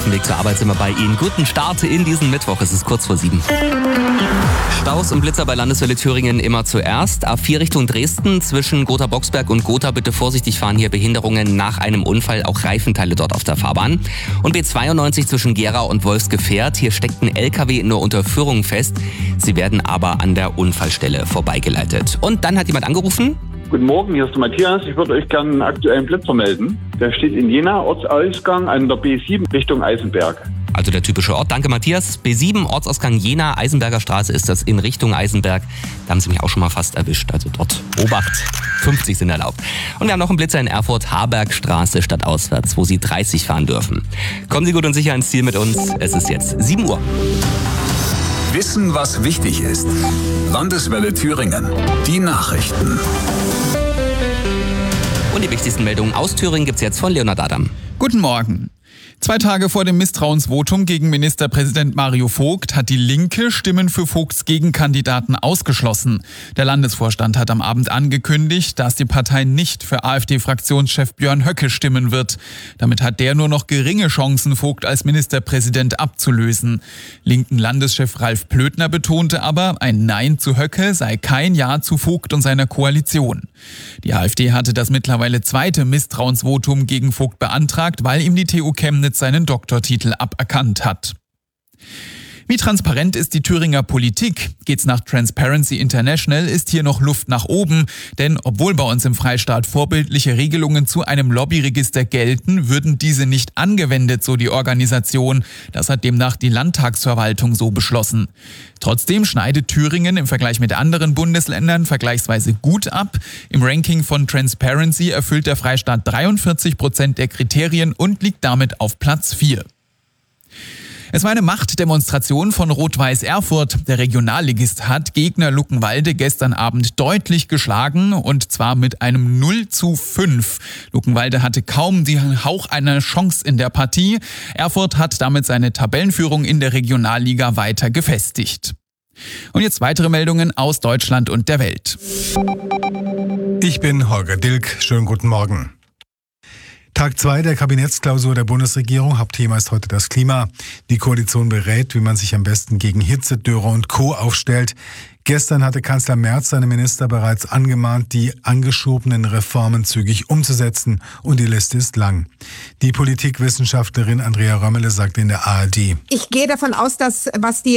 dem Weg zur Arbeit sind wir bei Ihnen. Guten Start in diesen Mittwoch, es ist kurz vor 7. Staus und Blitzer bei Landeswelle Thüringen immer zuerst. A4 Richtung Dresden zwischen Gotha-Boxberg und Gotha. Bitte vorsichtig fahren, hier Behinderungen nach einem Unfall, auch Reifenteile dort auf der Fahrbahn. Und B92 zwischen Gera und Wolfsgefährt. Hier steckt ein LKW nur unter Führung fest. Sie werden aber an der Unfallstelle vorbeigeleitet. Und dann hat jemand angerufen. Guten Morgen, hier ist der Matthias. Ich würde euch gerne einen aktuellen Blitzer melden. Der steht in Jena, Ortsausgang an der B7 Richtung Eisenberg. Also der typische Ort. Danke, Matthias. B7, Ortsausgang Jena, Eisenberger Straße ist das in Richtung Eisenberg. Da haben Sie mich auch schon mal fast erwischt. Also dort Obacht, 50 sind erlaubt. Und wir haben noch einen Blitzer in Erfurt, Harbergstraße stadtauswärts, wo Sie 30 fahren dürfen. Kommen Sie gut und sicher ins Ziel mit uns. Es ist jetzt 7 Uhr. Wissen, was wichtig ist. Landeswelle Thüringen. Die Nachrichten. Und die wichtigsten Meldungen aus Thüringen gibt's jetzt von Leonhard Adam. Guten Morgen. 2 Tage vor dem Misstrauensvotum gegen Ministerpräsident Mario Vogt hat die Linke Stimmen für Vogts Gegenkandidaten ausgeschlossen. Der Landesvorstand hat am Abend angekündigt, dass die Partei nicht für AfD-Fraktionschef Björn Höcke stimmen wird. Damit hat der nur noch geringe Chancen, Vogt als Ministerpräsident abzulösen. Linken Landeschef Ralf Plötner betonte aber, ein Nein zu Höcke sei kein Ja zu Vogt und seiner Koalition. Die AfD hatte das mittlerweile 2. Misstrauensvotum gegen Vogt beantragt, weil ihm die TU Chemnitz seinen Doktortitel aberkannt hat. Wie transparent ist die Thüringer Politik? Geht's nach Transparency International, ist hier noch Luft nach oben. Denn obwohl bei uns im Freistaat vorbildliche Regelungen zu einem Lobbyregister gelten, würden diese nicht angewendet, so die Organisation. Das hat demnach die Landtagsverwaltung so beschlossen. Trotzdem schneidet Thüringen im Vergleich mit anderen Bundesländern vergleichsweise gut ab. Im Ranking von Transparency erfüllt der Freistaat 43% der Kriterien und liegt damit auf Platz 4. Es war eine Machtdemonstration von Rot-Weiß Erfurt. Der Regionalligist hat Gegner Luckenwalde gestern Abend deutlich geschlagen und zwar mit einem 0:5. Luckenwalde hatte kaum den Hauch einer Chance in der Partie. Erfurt hat damit seine Tabellenführung in der Regionalliga weiter gefestigt. Und jetzt weitere Meldungen aus Deutschland und der Welt. Ich bin Holger Dilk. Schönen guten Morgen. Tag 2 der Kabinettsklausur der Bundesregierung. Hauptthema ist heute das Klima. Die Koalition berät, wie man sich am besten gegen Hitze, Dürre und Co. aufstellt. Gestern hatte Kanzler Merz seine Minister bereits angemahnt, die angeschobenen Reformen zügig umzusetzen. Und die Liste ist lang. Die Politikwissenschaftlerin Andrea Römmele sagt in der ARD: Ich gehe davon aus, dass was die